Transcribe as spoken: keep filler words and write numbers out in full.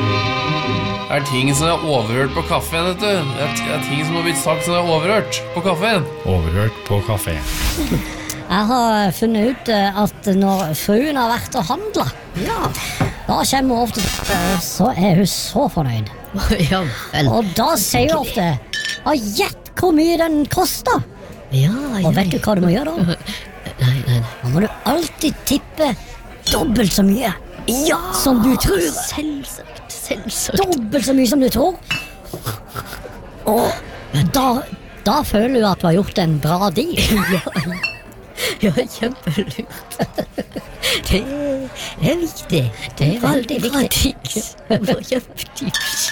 Det er ting som er overhørt på kaffen, vet du. Det er, det er ting som har blitt sagt som er overhørt på kaffen. Overhørt på kafé. Jeg har funnet ut eh, at når fruen har vært og handlet, Ja. da kommer hun ofte, eh, så er hun så fornøyd. Ja vel. Og da sier hun ofte, «Å, gjett hvor mye den koster!» Ja, ja. Og vet du hva du må gjøre da? Nei, nei, nei. Da må du alltid tippe dobbelt så mye Ja, som du tror. Selvsagt, selvsagt. Dobbelt så mye som du tror. Og da, da føler du at du har gjort en bra deal. Ja, kjempelurt. Det er viktig. Det er veldig bra viktig. tips. Bra kjempetips.